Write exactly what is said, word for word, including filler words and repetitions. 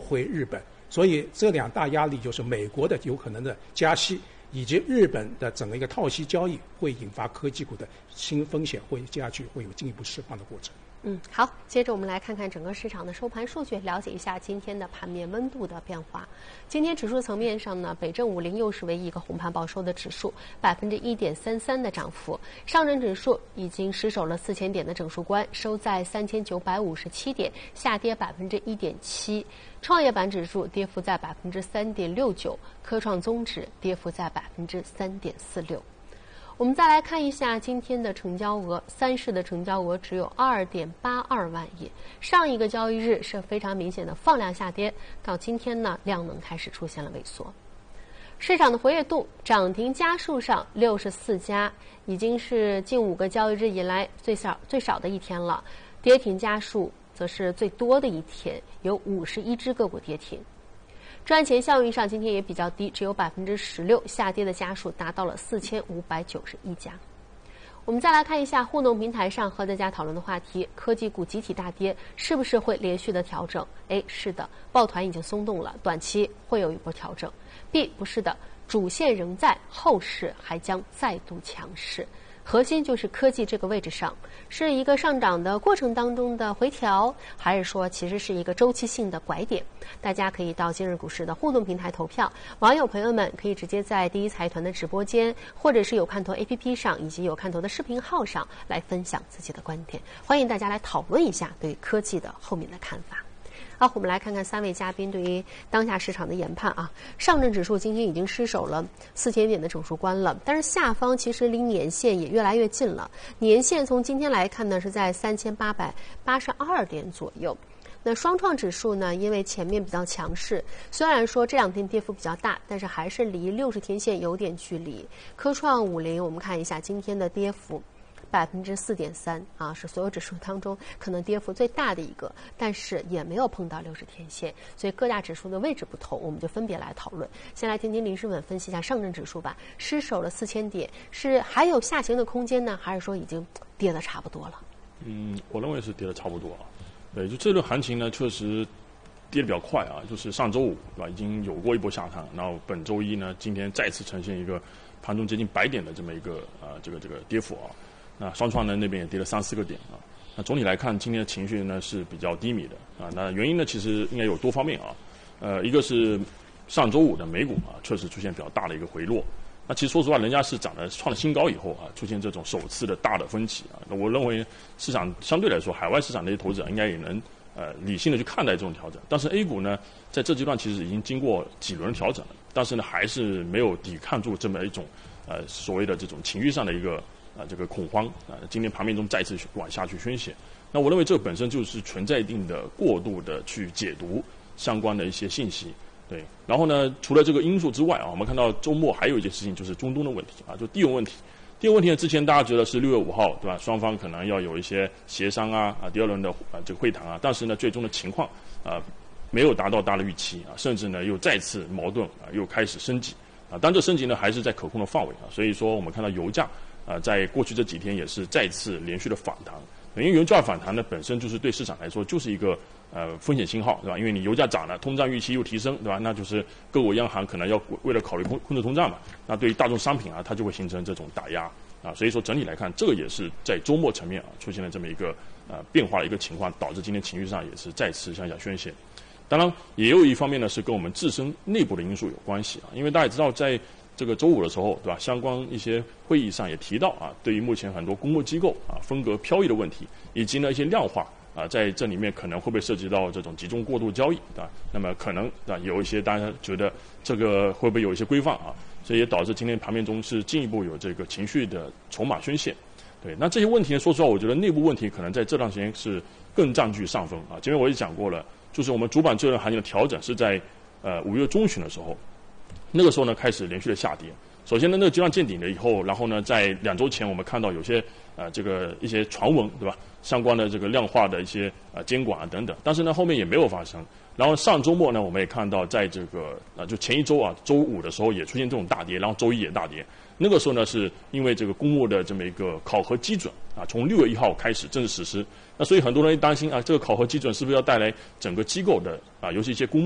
回日本。所以这两大压力就是美国的有可能的加息，以及日本的整个一个套息交易会引发科技股的新风险会加剧，会有进一步释放的过程。 嗯，好，接着我们来看看整个市场的收盘数据，了解一下今天的盘面温度的变化。今天指数层面上呢，北证五零又是唯一一个红盘报收的指数，百分之一点三三的涨幅。上证指数已经失守了四千点的整数关，收在三千九百五十七点，下跌百分之一点七。创业板指数跌幅在百分之三点六九，科创综指跌幅在百分之三点四六。我们再来看一下今天的成交额，三市的成交额只有二点八二万亿，上一个交易日是非常明显的放量下跌，到今天呢，量能开始出现了萎缩。市场的活跃度，涨停家数上六十四家，已经是近五个交易日以来最少最少的一天了，跌停家数则是最多的一天，有五十一只个股跌停。赚钱效应上今天也比较低，只有百分之十六，下跌的家数达到了四千五百九十一家。我们再来看一下互动平台上和大家讨论的话题：科技股集体大跌，是不是会连续的调整？ A 是的，抱团已经松动了，短期会有一波调整。 B 不是的，主线仍在，后市还将再度强势。核心就是科技这个位置上，是一个上涨的过程当中的回调，还是说其实是一个周期性的拐点？大家可以到今日股市的互动平台投票，网友朋友们可以直接在第一财团的直播间，或者是有看头 A P P 上，以及有看头的视频号上来分享自己的观点。欢迎大家来讨论一下对科技的后面的看法。好，我们来看看三位嘉宾对于当下市场的研判啊。上证指数今天已经失守了四千点的整数关了，但是下方其实离年线也越来越近了。年线从今天来看呢，是在三千八百八十二点左右。那双创指数呢，因为前面比较强势，虽然说这两天跌幅比较大，但是还是离六十天线有点距离。科创五零，我们看一下今天的跌幅。百分之四点三啊，是所有指数当中可能跌幅最大的一个，但是也没有碰到六十天线，所以各大指数的位置不同，我们就分别来讨论。先来听听林诗稳分析一下上证指数吧，失守了四千点，是还有下行的空间呢，还是说已经跌得差不多了？ 嗯，我认为是跌得差不多啊。对，就这轮行情呢，确实跌得比较快啊，就是上周五对吧，已经有过一波下探，然后本周一呢，今天再次呈现一个盘中接近百点的这么一个啊、呃、这个这个跌幅啊。那双创呢那边也跌了三四个点啊。那总体来看，今天的情绪呢是比较低迷的啊。那原因呢其实应该有多方面啊。呃，一个是上周五的美股啊确实出现比较大的一个回落。那其实说实话，人家是涨了创了新高以后啊，出现这种首次的大的分歧啊。那我认为市场相对来说，海外市场的一些投资者应该也能呃理性的去看待这种调整。但是 A 股呢，在这阶段其实已经经过几轮调整了，但是呢还是没有抵抗住这么一种呃所谓的这种情绪上的一个。啊，这个恐慌啊，今天盘面中再次往下去宣泄。那我认为这本身就是存在一定的过度的去解读相关的一些信息，对。然后呢，除了这个因素之外啊，我们看到周末还有一件事情就是中东的问题啊，就地缘问题。地缘问题呢，之前大家觉得是六月五号对吧？双方可能要有一些协商啊啊，第二轮的啊这个会谈啊，但是呢，最终的情况啊没有达到大家的预期啊，甚至呢又再次矛盾啊又开始升级啊，当这升级呢还是在可控的范围啊，所以说我们看到油价。啊，在过去这几天也是再次连续的反弹，因为油价反弹呢本身就是对市场来说就是一个呃风险信号，对吧？因为你油价涨了，通胀预期又提升，对吧？那就是各国央行可能要为了考虑控控制通胀嘛，那对于大宗商品啊，它就会形成这种打压啊，所以说整体来看，这个也是在周末层面啊出现了这么一个呃变化的一个情况，导致今天情绪上也是再次向下宣泄。当然，也有一方面呢是跟我们自身内部的因素有关系啊，因为大家也知道在。这个周五的时候，对吧？相关一些会议上也提到啊，对于目前很多公募机构啊风格飘逸的问题，以及呢一些量化啊，在这里面可能会不会涉及到这种集中过度交易，对吧？那么可能啊有一些大家觉得这个会不会有一些规范啊？所以也导致今天盘面中是进一步有这个情绪的筹码宣泄。对，那这些问题呢，说实话，我觉得内部问题可能在这段时间是更占据上风啊。前面我也讲过了，就是我们主板这轮行情的调整是在呃五月中旬的时候。那个时候呢，开始连续的下跌。首先呢，那个阶段见顶了以后，然后呢，在两周前我们看到有些呃这个一些传闻，对吧？相关的这个量化的一些呃监管啊等等，但是呢后面也没有发生。然后上周末呢，我们也看到在这个啊、呃、就前一周啊周五的时候也出现这种大跌，然后周一也大跌。那个时候呢，是因为这个公募的这么一个考核基准啊，从六月一号开始正式实施。那所以很多人担心啊，这个考核基准是不是要带来整个机构的啊，尤其一些公